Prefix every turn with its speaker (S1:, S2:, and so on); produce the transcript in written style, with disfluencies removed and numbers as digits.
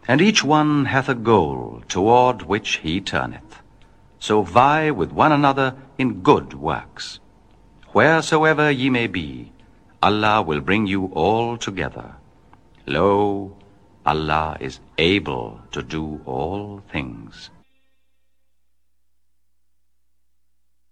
S1: And each one hath a goal toward which he turneth. So vie with one another in good works. Wheresoever ye may be, Allah will bring you all together. Lo, Allah is able to do all things.